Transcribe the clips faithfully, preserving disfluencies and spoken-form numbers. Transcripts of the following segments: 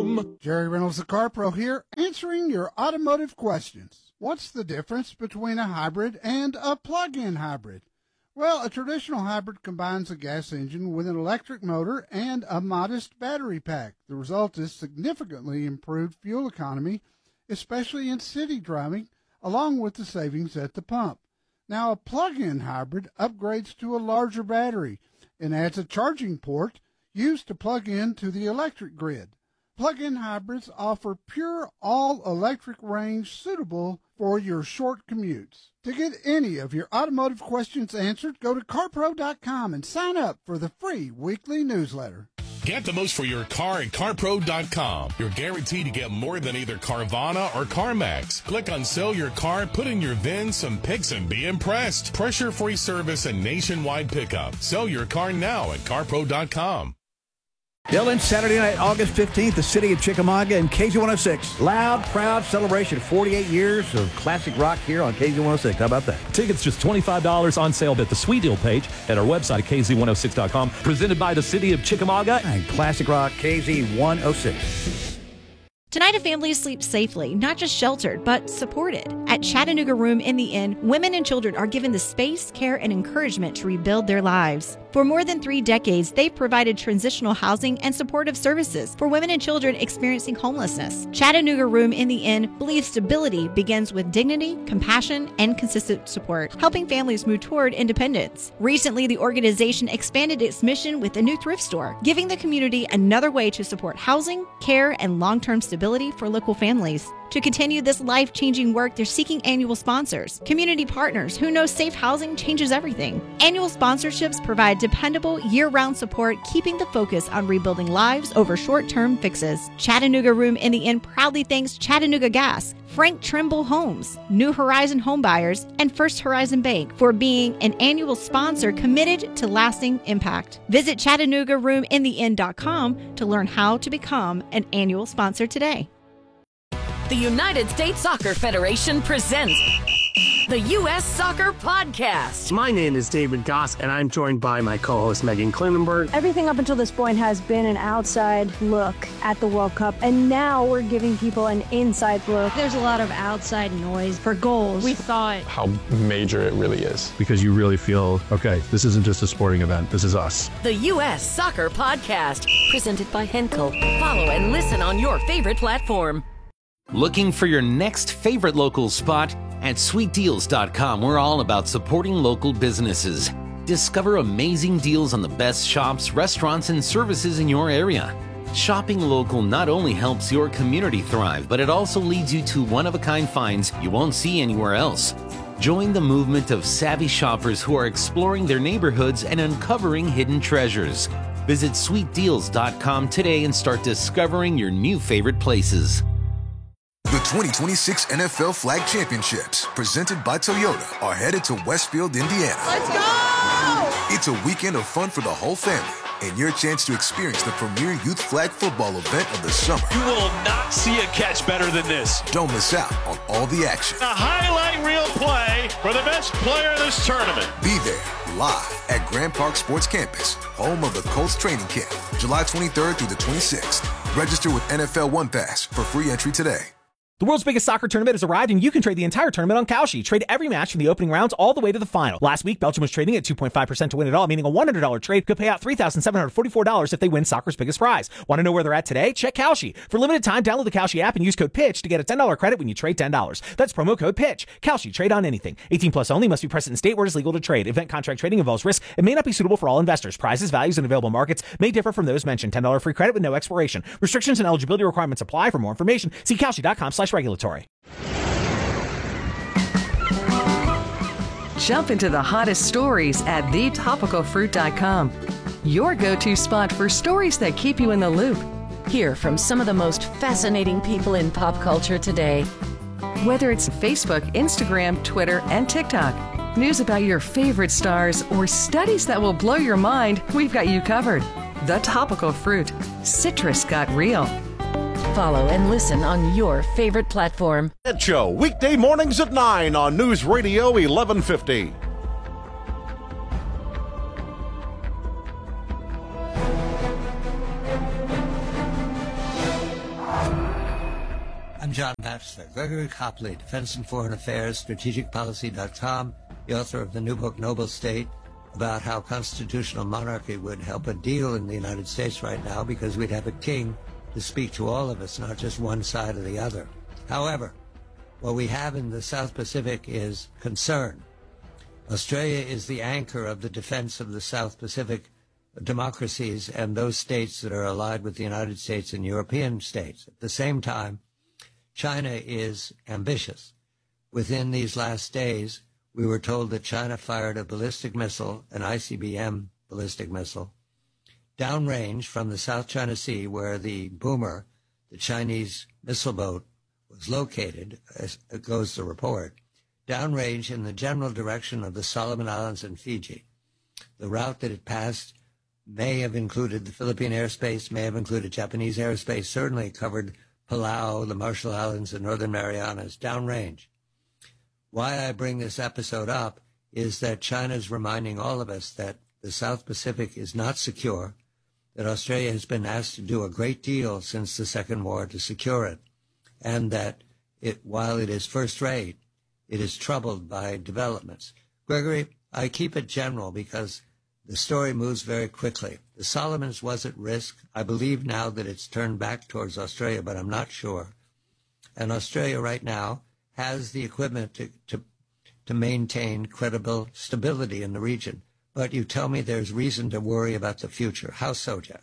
com. Jerry Reynolds, the Car Pro here, answering your automotive questions. What's the difference between a hybrid and a plug-in hybrid? Well, a traditional hybrid combines a gas engine with an electric motor and a modest battery pack. The result is significantly improved fuel economy, especially in city driving, along with the savings at the pump. Now, a plug-in hybrid upgrades to a larger battery and adds a charging port used to plug into the electric grid. Plug-in hybrids offer pure all-electric range suitable for your short commutes. To get any of your automotive questions answered, go to car pro dot com and sign up for the free weekly newsletter. Get the most for your car at car pro dot com. You're guaranteed to get more than either Carvana or CarMax. Click on Sell Your Car, put in your V I N, some pics, and be impressed. Pressure-free service and nationwide pickup. Sell your car now at car pro dot com. Dylan, Saturday night, August fifteenth, the city of Chickamauga and K Z one oh six. Loud, proud celebration. forty-eight years of classic rock here on K Z one oh six. How about that? Tickets just twenty-five dollars on sale at the Sweet Deal page at our website at k z one oh six dot com. Presented by the city of Chickamauga and classic rock K Z one oh six. Tonight, a family sleeps safely, not just sheltered, but supported. At Chattanooga Room in the Inn, women and children are given the space, care, and encouragement to rebuild their lives. For more than three decades, they've provided transitional housing and supportive services for women and children experiencing homelessness. Chattanooga Room in the Inn believes stability begins with dignity, compassion, and consistent support, helping families move toward independence. Recently, the organization expanded its mission with a new thrift store, giving the community another way to support housing, care, and long-term stability for local families. To continue this life-changing work, they're seeking annual sponsors, community partners who know safe housing changes everything. Annual sponsorships provide dependable, year-round support, keeping the focus on rebuilding lives over short-term fixes. Chattanooga Room in the Inn proudly thanks Chattanooga Gas, Frank Trimble Homes, New Horizon Homebuyers, and First Horizon Bank for being an annual sponsor committed to lasting impact. Visit Chattanooga Room in the Inn dot com to learn how to become an annual sponsor today. The United States Soccer Federation presents the U S Soccer Podcast. My name is David Goss, and I'm joined by my co-host Megan Klinenberg. Everything up until this point has been an outside look at the World Cup, and now we're giving people an inside look. There's a lot of outside noise for goals. We thought how major it really is. Because you really feel, okay, this isn't just a sporting event, this is us. The U S Soccer Podcast, presented by Henkel. Follow and listen on your favorite platform. Looking for your next favorite local spot? At sweet deals dot com, we're all about supporting local businesses. Discover amazing deals on the best shops, restaurants, and services in your area. Shopping local not only helps your community thrive, but it also leads you to one-of-a-kind finds you won't see anywhere else. Join the movement of savvy shoppers who are exploring their neighborhoods and uncovering hidden treasures. Visit sweet deals dot com today and start discovering your new favorite places. The twenty twenty-six N F L Flag Championships, presented by Toyota, are headed to Westfield, Indiana. Let's go! It's a weekend of fun for the whole family and your chance to experience the premier youth flag football event of the summer. You will not see a catch better than this. Don't miss out on all the action. A highlight reel play for the best player in this tournament. Be there, live at Grand Park Sports Campus, home of the Colts training camp, July twenty-third through the twenty-sixth. Register with N F L One Pass for free entry today. The world's biggest soccer tournament has arrived, and you can trade the entire tournament on Kalshi. Trade every match from the opening rounds all the way to the final. Last week, Belgium was trading at two point five percent to win it all, meaning a one hundred dollars trade could pay out three thousand seven hundred forty-four dollars if they win soccer's biggest prize. Want to know where they're at today? Check Kalshi. For limited time, download the Kalshi app and use code PITCH to get a ten dollars credit when you trade ten dollars. That's promo code PITCH. Kalshi. Trade on anything. eighteen plus only. Must be present in state where it is legal to trade. Event contract trading involves risk and may not be suitable for all investors. Prizes, values, and available markets may differ from those mentioned. ten dollars free credit with no expiration. Restrictions and eligibility requirements apply. For more information, see Kalshi dot com slash regulatory. Jump into the hottest stories at the topical fruit dot com. Your go-to spot for stories that keep you in the loop. Hear from some of the most fascinating people in pop culture today. Whether it's Facebook, Instagram, Twitter, and TikTok, news about your favorite stars, or studies that will blow your mind, we've got you covered. The Topical Fruit. Citrus got real. Follow and listen on your favorite platform. Ed Show, weekday mornings at nine on News Radio eleven fifty. I'm John Batchelor, Gregory Copley, Defense and Foreign Affairs, strategic policy dot com, the author of the new book, Noble State, about how constitutional monarchy would help a deal in the United States right now because we'd have a king to speak to all of us, not just one side or the other. However, what we have in the South Pacific is concern. Australia is the anchor of the defense of the South Pacific democracies and those states that are allied with the United States and European states. At the same time, China is ambitious. Within these last days, we were told that China fired a ballistic missile, an I C B M ballistic missile, downrange from the South China Sea, where the Boomer, the Chinese missile boat, was located, as goes the report, downrange in the general direction of the Solomon Islands and Fiji. The route that it passed may have included the Philippine airspace, may have included Japanese airspace, certainly covered Palau, the Marshall Islands, and Northern Marianas, downrange. Why I bring this episode up is that China is reminding all of us that the South Pacific is not secure, that Australia has been asked to do a great deal since the Second War to secure it, and that it, while it is first-rate, it is troubled by developments. Gregory, I keep it general because the story moves very quickly. The Solomons was at risk. I believe now that it's turned back towards Australia, but I'm not sure. And Australia right now has the equipment to, to, to maintain credible stability in the region. But you tell me there's reason to worry about the future. How so, Jack?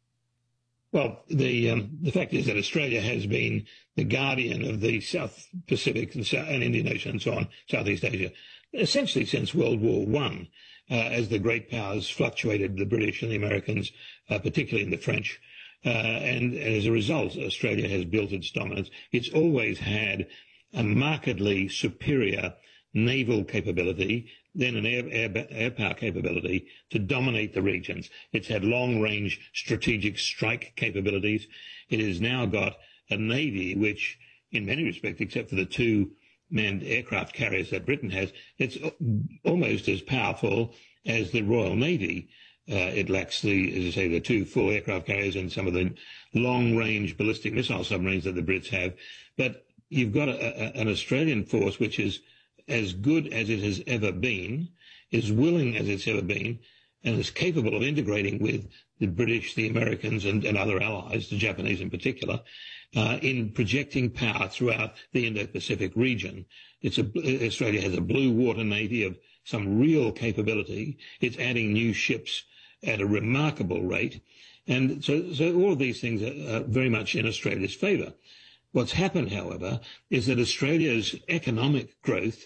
Well, the um, the fact is that Australia has been the guardian of the South Pacific and, South, and Indian Ocean and so on, Southeast Asia, essentially since World War One, uh, as the great powers fluctuated, the British and the Americans, uh, particularly in the French. Uh, and, and as a result, Australia has built its dominance. It's always had a markedly superior naval capability, then an air, air, air power capability to dominate the regions. It's had long-range strategic strike capabilities. It has now got a navy which, in many respects, except for the two manned aircraft carriers that Britain has, it's almost as powerful as the Royal Navy. Uh, it lacks the, as I say, the two full aircraft carriers and some of the long-range ballistic missile submarines that the Brits have. But you've got a, a, an Australian force which is as good as it has ever been, as willing as it's ever been, and is capable of integrating with the British, the Americans, and, and other allies, the Japanese in particular, uh, in projecting power throughout the Indo-Pacific region. It's a, Australia has a blue water navy of some real capability. It's adding new ships at a remarkable rate. And so, so all of these things are, are very much in Australia's favour. What's happened, however, is that Australia's economic growth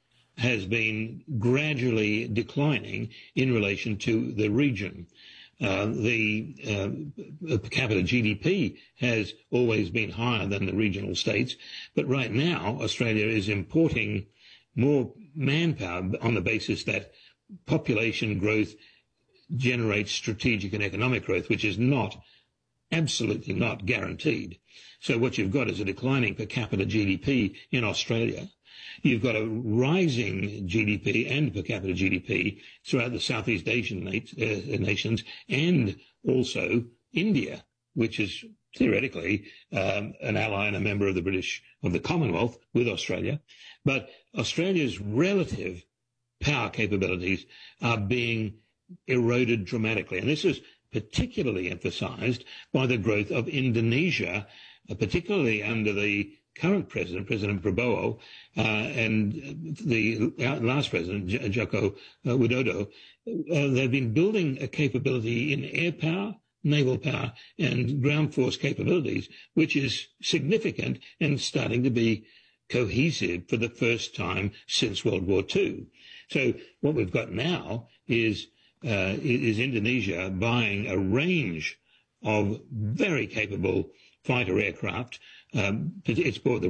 has been gradually declining in relation to the region. Uh, the uh, per capita G D P has always been higher than the regional states, but right now Australia is importing more manpower on the basis that population growth generates strategic and economic growth, which is not, absolutely not guaranteed. So what you've got is a declining per capita G D P in Australia. You've got a rising G D P and per capita G D P throughout the Southeast Asian uh, nations, and also India, which is theoretically um, an ally and a member of the British, of the Commonwealth with Australia. But Australia's relative power capabilities are being eroded dramatically. And this is particularly emphasized by the growth of Indonesia, uh, particularly under the current president, President Prabowo, uh, and the last president, J- Joko uh, Widodo. Uh, they've been building a capability in air power, naval power, and ground force capabilities, which is significant and starting to be cohesive for the first time since World War Two. So what we've got now is uh, is Indonesia buying a range of very capable fighter aircraft. Um, it's bought the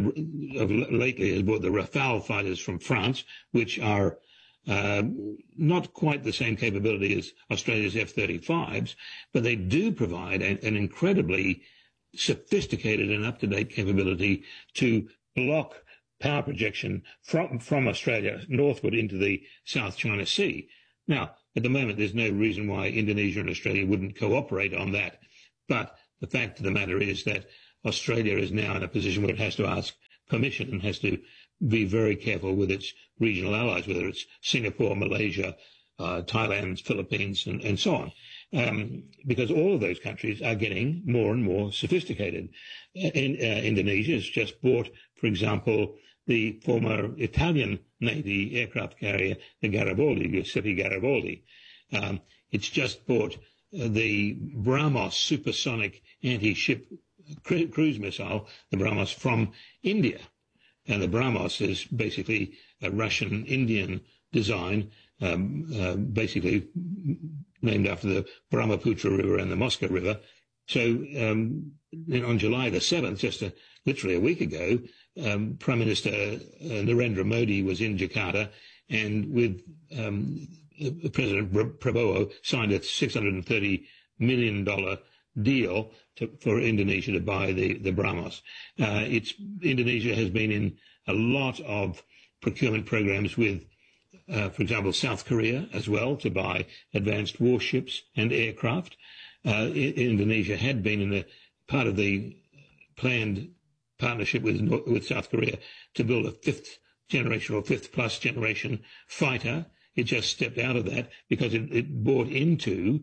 lately has bought the Rafale fighters from France, which are uh, not quite the same capability as Australia's F thirty-fives, but they do provide a, an incredibly sophisticated and up-to-date capability to block power projection from from Australia northward into the South China Sea. Now, at the moment, there's no reason why Indonesia and Australia wouldn't cooperate on that, but the fact of the matter is that Australia is now in a position where it has to ask permission and has to be very careful with its regional allies, whether it's Singapore, Malaysia, uh, Thailand, Philippines, and, and so on, um, because all of those countries are getting more and more sophisticated. In, uh, Indonesia has just bought, for example, the former Italian Navy aircraft carrier, the Garibaldi, Giuseppe Garibaldi. Um, it's just bought uh, the BrahMos supersonic anti-ship cru- cruise missile, the BrahMos, from India. And the BrahMos is basically a Russian-Indian design, um, uh, basically named after the Brahmaputra River and the Moscow River. So um, on July the seventh, just a, literally a week ago, um, Prime Minister uh, Narendra Modi was in Jakarta, and with um, President Prabowo signed a six hundred thirty million dollars deal to, for Indonesia to buy the, the BrahMos. Uh, it's, Indonesia has been in a lot of procurement programs with, uh, for example, South Korea as well, to buy advanced warships and aircraft. Uh, Indonesia had been in the part of the planned partnership with with South Korea to build a fifth generation or fifth plus generation fighter. It just stepped out of that because it, it bought into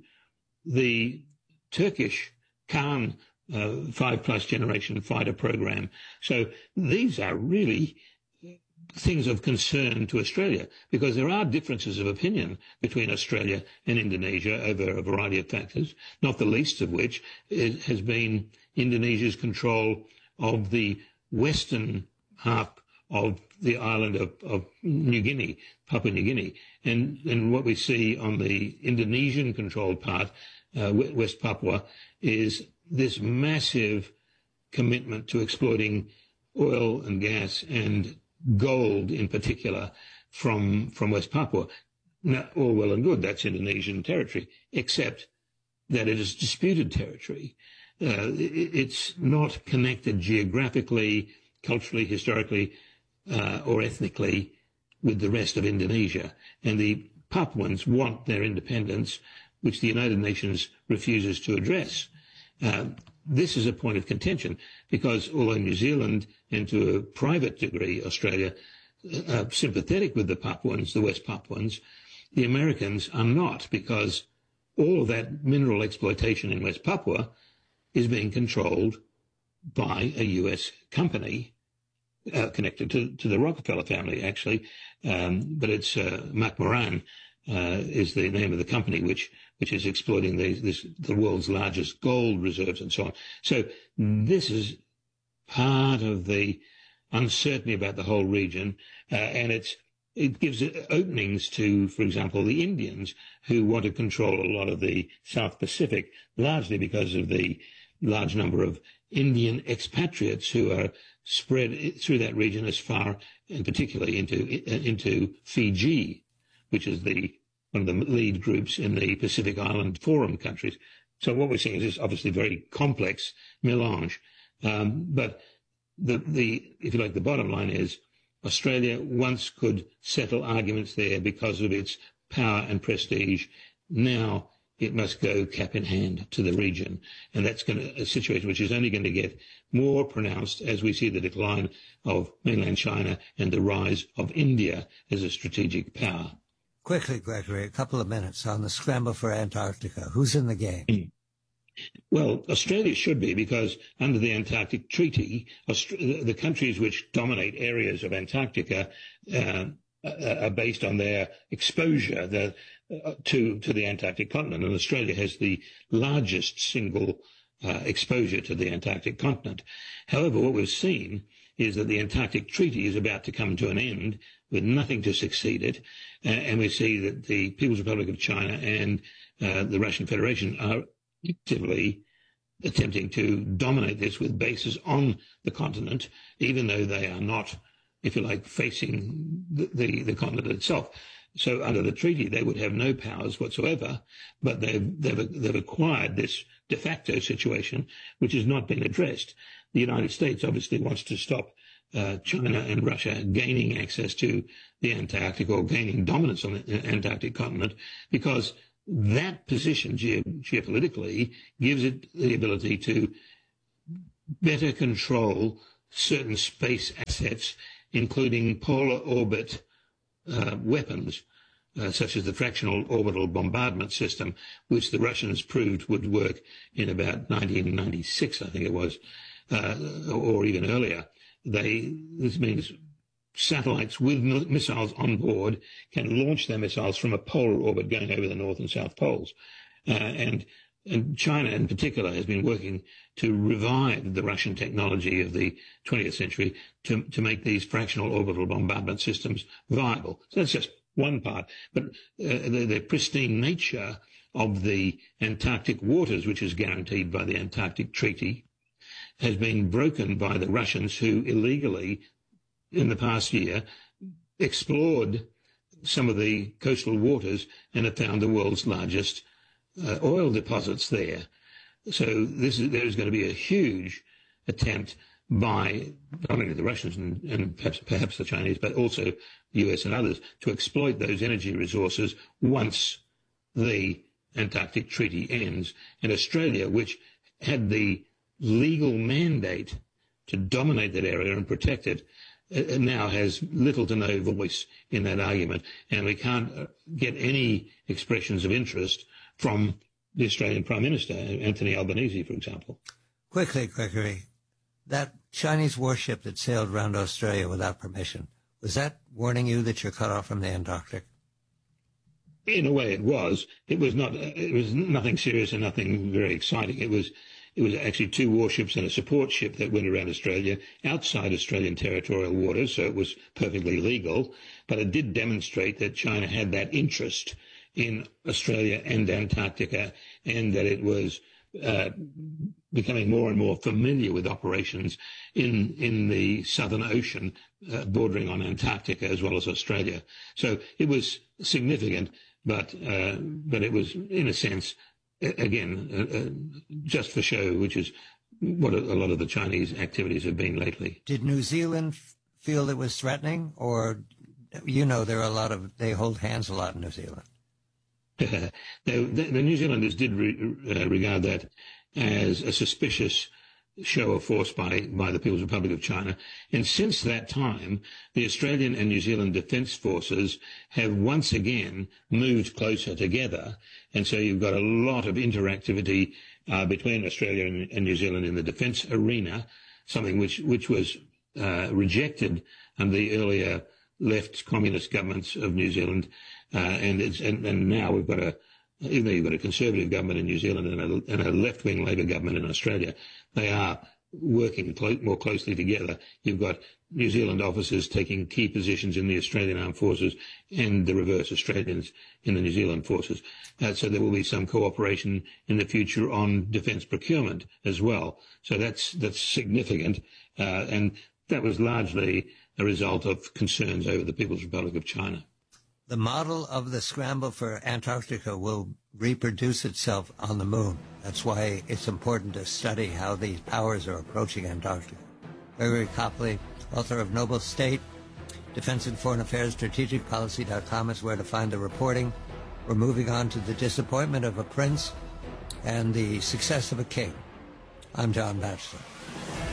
the Turkish Khan uh, five plus generation fighter program. So these are really things of concern to Australia, because there are differences of opinion between Australia and Indonesia over a variety of factors, not the least of which is, has been Indonesia's control of the western half of the island of, of New Guinea, Papua New Guinea. And, and what we see on the Indonesian-controlled part, uh, West Papua, is this massive commitment to exploiting oil and gas and gold in particular from from West Papua. Now, all well and good, that's Indonesian territory, except that it is disputed territory. Uh, it, it's not connected geographically, culturally, historically, uh, or ethnically with the rest of Indonesia. And the Papuans want their independence, which the United Nations refuses to address. Uh, this is a point of contention because although New Zealand and to a private degree Australia are sympathetic with the Papuans, the West Papuans, the Americans are not, because all of that mineral exploitation in West Papua is being controlled by a U S company uh, connected to, to the Rockefeller family, actually. Um, but it's uh, McMoran uh, is the name of the company which which is exploiting the, this, the world's largest gold reserves and so on. So this is part of the uncertainty about the whole region, uh, and it's it gives openings to, for example, the Indians, who want to control a lot of the South Pacific, largely because of the large number of Indian expatriates who are spread through that region as far, and particularly into into Fiji, which is the one of the lead groups in the Pacific Island Forum countries. So what we're seeing is this obviously very complex melange. Um, but the, the, if you like, the bottom line is Australia once could settle arguments there because of its power and prestige. Now it must go cap in hand to the region. And that's going to, a situation which is only going to get more pronounced as we see the decline of mainland China and the rise of India as a strategic power. Quickly, Gregory, a couple of minutes on the scramble for Antarctica. Who's in the game? Well, Australia should be, because under the Antarctic Treaty, Aust- the countries which dominate areas of Antarctica uh, are based on their exposure the, uh, to, to the Antarctic continent. And Australia has the largest single uh, exposure to the Antarctic continent. However, what we've seen is that the Antarctic Treaty is about to come to an end with nothing to succeed it. Uh, and we see that the People's Republic of China and uh, the Russian Federation are actively attempting to dominate this with bases on the continent, even though they are not, if you like, facing the, the, the continent itself. So under the treaty, they would have no powers whatsoever, but they've, they've, they've acquired this de facto situation, which has not been addressed. The United States obviously wants to stop uh, China and Russia gaining access to the Antarctic or gaining dominance on the Antarctic continent, because that position ge- geopolitically gives it the ability to better control certain space assets, including polar orbit uh, weapons, uh, such as the fractional orbital bombardment system, which the Russians proved would work in about nineteen ninety-six, I think it was, uh, or even earlier. They, this means satellites with missiles on board can launch their missiles from a polar orbit going over the North and South Poles. Uh, and, and China in particular has been working to revive the Russian technology of the twentieth century to, to make these fractional orbital bombardment systems viable. So that's just one part. But uh, the, the pristine nature of the Antarctic waters, which is guaranteed by the Antarctic Treaty, has been broken by the Russians, who illegally, in the past year, explored some of the coastal waters and have found the world's largest uh, oil deposits there. So this is, there is going to be a huge attempt by not only the Russians and, and perhaps, perhaps the Chinese, but also the U S and others, to exploit those energy resources once the Antarctic Treaty ends. And Australia, which had the legal mandate to dominate that area and protect it, uh, now has little to no voice in that argument. And we can't uh, get any expressions of interest from the Australian Prime Minister, Anthony Albanese, for example. Quickly, Gregory, that Chinese warship that sailed around Australia without permission, was that warning you that you're cut off from the Antarctic? In a way, it was. It was not. It was nothing serious and nothing very exciting. It was. It was actually two warships and a support ship that went around Australia outside Australian territorial waters, so it was perfectly legal. But it did demonstrate that China had that interest in Australia and Antarctica, and that it was uh, becoming more and more familiar with operations in in the Southern Ocean, uh, bordering on Antarctica as well as Australia. So it was significant, but uh, but it was, in a sense, again, uh, uh, just for show, which is what a, a lot of the Chinese activities have been lately. Did New Zealand feel it was threatening, or, you know, there are a lot of, they hold hands a lot in New Zealand? the, the, the New Zealanders did re, uh, regard that as a suspicious show of force by, by the People's Republic of China. And since that time, the Australian and New Zealand Defence Forces have once again moved closer together. And so you've got a lot of interactivity uh, between Australia and, and New Zealand in the defence arena, something which, which was uh, rejected under the earlier left communist governments of New Zealand. Uh, and, it's, and, and now we've got a, even though you've got a conservative government in New Zealand and a, and a left-wing Labor government in Australia, they are working clo- more closely together. You've got New Zealand officers taking key positions in the Australian Armed Forces and the reverse, Australians in the New Zealand forces. Uh, so there will be some cooperation in the future on defence procurement as well. So that's, that's significant. Uh, and that was largely a result of concerns over the People's Republic of China. The model of the scramble for Antarctica will reproduce itself on the moon. That's why it's important to study how these powers are approaching Antarctica. Gregory Copley, author of Noble State, Defense and Foreign Affairs, strategic policy dot com is where to find the reporting. We're moving on to the disappointment of a prince and the success of a king. I'm John Batchelor.